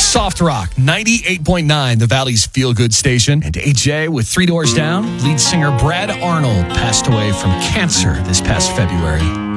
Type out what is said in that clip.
Soft Rock 98.9, the Valley's feel-good station. And AJ with 3 Doors Down. Lead singer Brad Arnold passed away from cancer this past February.